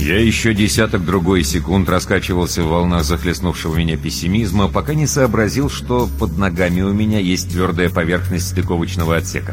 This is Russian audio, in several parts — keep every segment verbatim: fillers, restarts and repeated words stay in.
Я еще десяток-другой секунд раскачивался в волнах захлестнувшего меня пессимизма, пока не сообразил, что под ногами у меня есть твердая поверхность стыковочного отсека.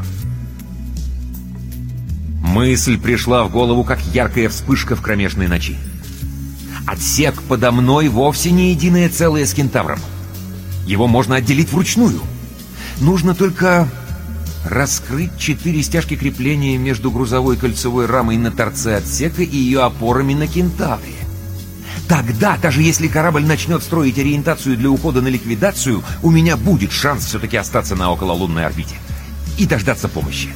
Мысль пришла в голову, как яркая вспышка в кромешной ночи. Отсек подо мной вовсе не единое целое с кентавром. Его можно отделить вручную. Нужно только раскрыть четыре стяжки крепления между грузовой кольцевой рамой на торце отсека и ее опорами на кентавре. Тогда, даже если корабль начнет строить ориентацию для ухода на ликвидацию, у меня будет шанс все-таки остаться на окололунной орбите и дождаться помощи.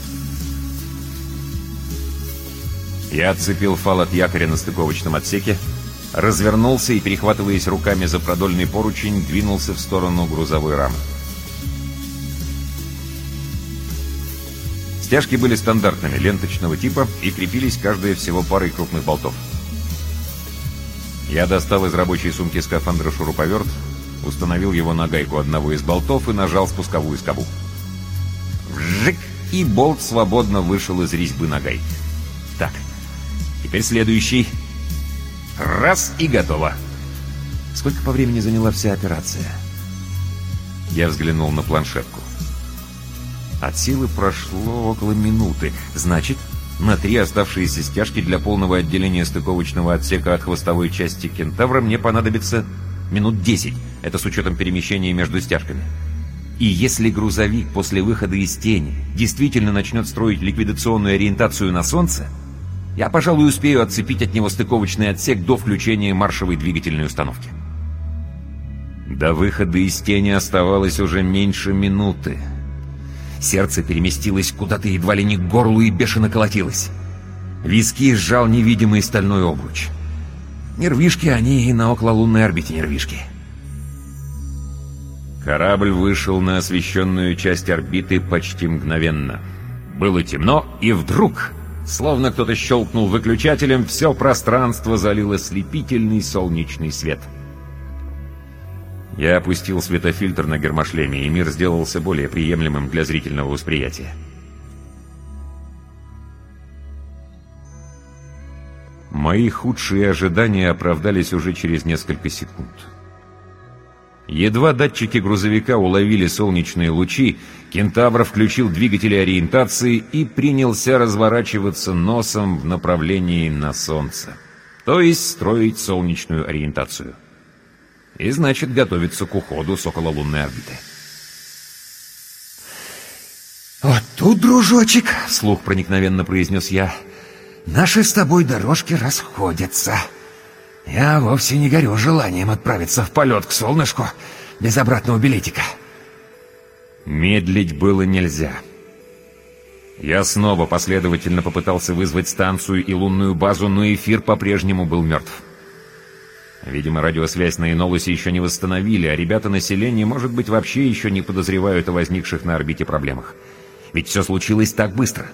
Я отцепил фал от якоря на стыковочном отсеке, развернулся и, перехватываясь руками за продольный поручень, двинулся в сторону грузовой рамы. Стяжки были стандартными, ленточного типа, и крепились каждая всего парой крупных болтов. Я достал из рабочей сумки скафандра шуруповерт, установил его на гайку одного из болтов и нажал спусковую скобу. Вжик! И болт свободно вышел из резьбы на гайке. Так, теперь следующий. Раз, и готово. Сколько по времени заняла вся операция? Я взглянул на планшетку. От силы прошло около минуты. Значит, на три оставшиеся стяжки для полного отделения стыковочного отсека от хвостовой части кентавра мне понадобится минут десять. Это с учетом перемещения между стяжками. И если грузовик после выхода из тени действительно начнет строить ликвидационную ориентацию на Солнце, я, пожалуй, успею отцепить от него стыковочный отсек до включения маршевой двигательной установки. До выхода из тени оставалось уже меньше минуты. Сердце переместилось куда-то едва ли не к горлу и бешено колотилось. Виски сжал невидимый стальной обруч. Нервишки, они и на окололунной орбите нервишки. Корабль вышел на освещенную часть орбиты почти мгновенно. Было темно, и вдруг, словно кто-то щелкнул выключателем, все пространство залил ослепительный солнечный свет. Я опустил светофильтр на гермошлеме, и мир сделался более приемлемым для зрительного восприятия. Мои худшие ожидания оправдались уже через несколько секунд. Едва датчики грузовика уловили солнечные лучи, кентавр включил двигатели ориентации и принялся разворачиваться носом в направлении на Солнце, то есть строить солнечную ориентацию. И значит, готовиться к уходу с окололунной орбиты. «Вот тут, дружочек, — вслух проникновенно произнес я, — наши с тобой дорожки расходятся. Я вовсе не горю желанием отправиться в полет к солнышку без обратного билетика». Медлить было нельзя. Я снова последовательно попытался вызвать станцию и лунную базу, но эфир по-прежнему был мертв. Видимо, радиосвязь на Энолусе еще не восстановили, а ребята населения, может быть, вообще еще не подозревают о возникших на орбите проблемах. Ведь все случилось так быстро.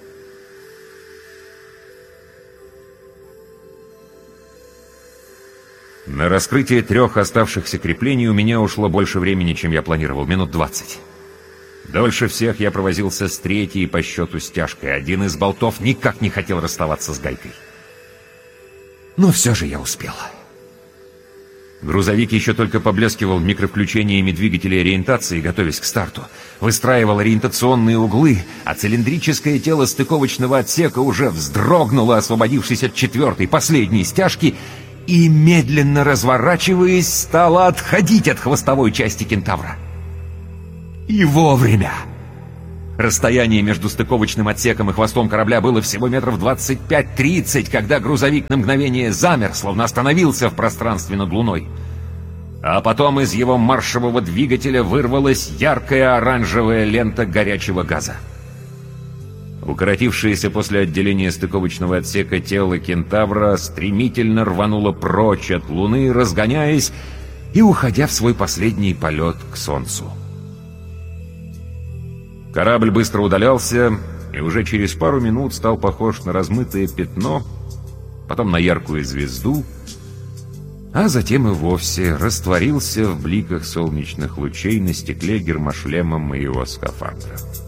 На раскрытие трех оставшихся креплений у меня ушло больше времени, чем я планировал, минут двадцать. Дольше всех я провозился с третьей по счету стяжкой. Один из болтов никак не хотел расставаться с гайкой. Но все же я успел. Грузовик еще только поблескивал микровключениями двигателей ориентации, готовясь к старту. Выстраивал ориентационные углы, а цилиндрическое тело стыковочного отсека уже вздрогнуло, освободившись от четвертой, последней стяжки, и, медленно разворачиваясь, стало отходить от хвостовой части кентавра. И вовремя! Расстояние между стыковочным отсеком и хвостом корабля было всего метров двадцать пять-тридцать, когда грузовик на мгновение замер, словно остановился в пространстве над Луной. А потом из его маршевого двигателя вырвалась яркая оранжевая лента горячего газа. Укоротившееся после отделения стыковочного отсека тело кентавра стремительно рвануло прочь от Луны, разгоняясь и уходя в свой последний полет к Солнцу. Корабль быстро удалялся, и уже через пару минут стал похож на размытое пятно, потом на яркую звезду, а затем и вовсе растворился в бликах солнечных лучей на стекле гермошлема моего скафандра.